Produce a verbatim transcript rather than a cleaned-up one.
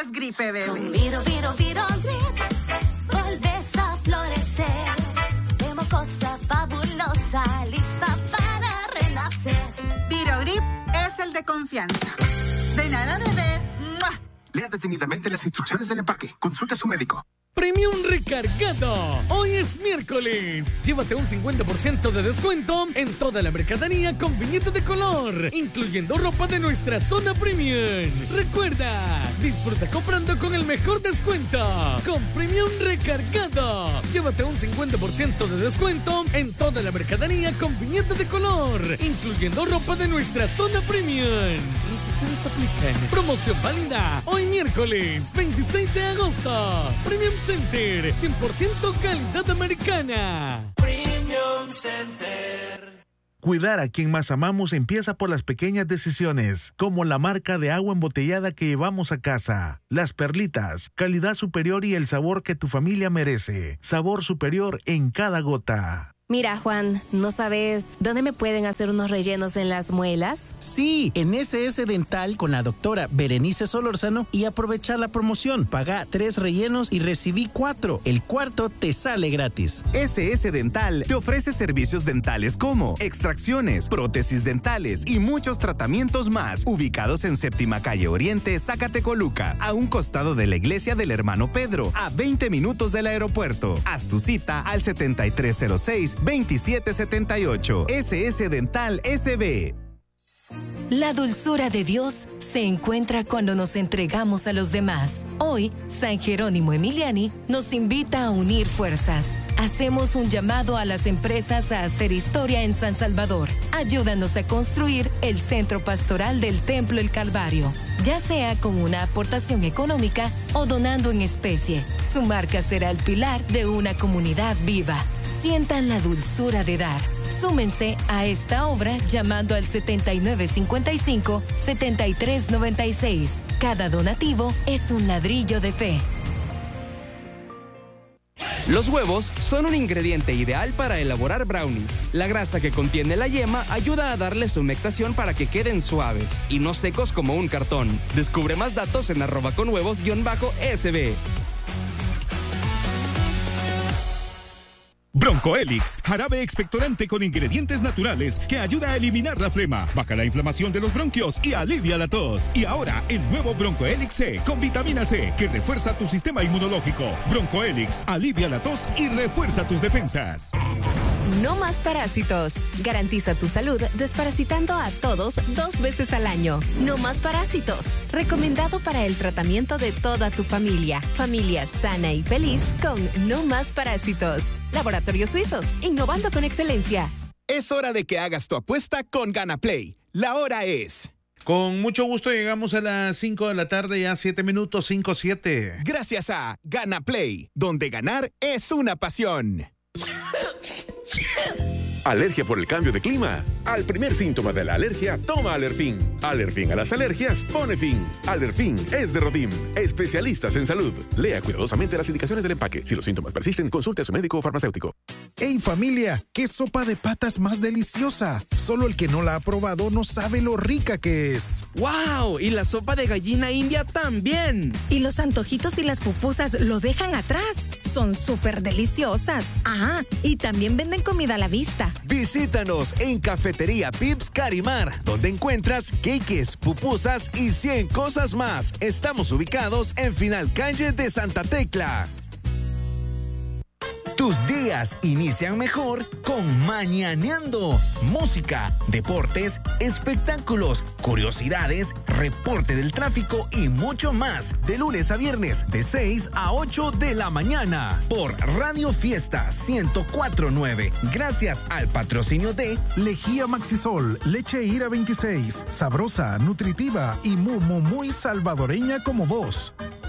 es gripe, bebé. Con Viro, Viro, Viro Grip, volves a florecer. Tengo cosa fabulosa, lista para renacer. Viro Grip es el de confianza. De nada, bebé. ¡Mua! Lea detenidamente las instrucciones del empaque. Consulta a su médico. Premium recargado. Hoy es miércoles. Llévate un cincuenta por ciento de descuento en toda la mercadería con viñeta de color, incluyendo ropa de nuestra zona premium. Recuerda, disfruta comprando con el mejor descuento. Con Premium recargado. Llévate un cincuenta por ciento de descuento en toda la mercadería con viñeta de color, incluyendo ropa de nuestra zona premium. Restricciones aplican. Promoción válida hoy miércoles veintiséis de agosto. Premium Center, cien por ciento calidad americana. Premium Center. Cuidar a quien más amamos empieza por las pequeñas decisiones, como la marca de agua embotellada que llevamos a casa. Las Perlitas, calidad superior y el sabor que tu familia merece. Sabor superior en cada gota. Mira, Juan, ¿no sabes dónde me pueden hacer unos rellenos en las muelas? Sí, en ese ese Dental con la doctora Berenice Solórzano y aprovecha la promoción. Paga tres rellenos y recibí cuatro. El cuarto te sale gratis. ese ese Dental te ofrece servicios dentales como extracciones, prótesis dentales y muchos tratamientos más. Ubicados en Séptima Calle Oriente, Zacatecoluca, a un costado de la iglesia del Hermano Pedro, a veinte minutos del aeropuerto. Haz tu cita al setenta y tres cero seis, veintisiete setenta y ocho. ese ese Dental S B. La dulzura de Dios se encuentra cuando nos entregamos a los demás. Hoy, San Jerónimo Emiliani nos invita a unir fuerzas. Hacemos un llamado a las empresas a hacer historia en San Salvador. Ayúdanos a construir el centro pastoral del Templo El Calvario, ya sea con una aportación económica o donando en especie. Su marca será el pilar de una comunidad viva. Sientan la dulzura de dar. Súmense a esta obra llamando al setenta y nueve cincuenta y cinco, setenta y tres noventa y seis. Cada donativo es un ladrillo de fe. Los huevos son un ingrediente ideal para elaborar brownies. La grasa que contiene la yema ayuda a darles humectación para que queden suaves y no secos como un cartón. Descubre más datos en arroba con huevos guión bajo S B. Broncoelix, jarabe expectorante con ingredientes naturales que ayuda a eliminar la flema, baja la inflamación de los bronquios y alivia la tos. Y ahora, el nuevo Broncoelix C con vitamina C que refuerza tu sistema inmunológico. Broncoelix, alivia la tos y refuerza tus defensas. No más parásitos. Garantiza tu salud desparasitando a todos dos veces al año. No más parásitos. Recomendado para el tratamiento de toda tu familia. Familia sana y feliz con No más parásitos. Laboratorios Suizos, innovando con excelencia. Es hora de que hagas tu apuesta con GanaPlay. La hora es... Con mucho gusto llegamos a las cinco de la tarde, ya siete minutos, cinco siete. Gracias a GanaPlay, donde ganar es una pasión. ¿Alergia por el cambio de clima? Al primer síntoma de la alergia, toma Alerfin. Alerfin a las alergias, pone fin. Alerfin es de Rodim, especialistas en salud. Lea cuidadosamente las indicaciones del empaque. Si los síntomas persisten, consulte a su médico o farmacéutico. ¡Hey familia! ¡Qué sopa de patas más deliciosa! Solo el que no la ha probado no sabe lo rica que es. ¡Wow! Y la sopa de gallina india también. Y los antojitos y las pupusas lo dejan atrás. Son súper deliciosas. Ajá, y también venden comida a la vista. Visítanos en Cafetería Pips Carimar, donde encuentras queques, pupusas y cien cosas más. Estamos ubicados en Final Calle de Santa Tecla. Tus días inician mejor con Mañaneando. Música, deportes, espectáculos, curiosidades, reporte del tráfico y mucho más. De lunes a viernes, de seis a ocho de la mañana. Por Radio Fiesta ciento cuatro punto nueve. Gracias al patrocinio de Lejía Maxisol, leche Ira veintiséis. Sabrosa, nutritiva y muy, muy, muy salvadoreña como vos.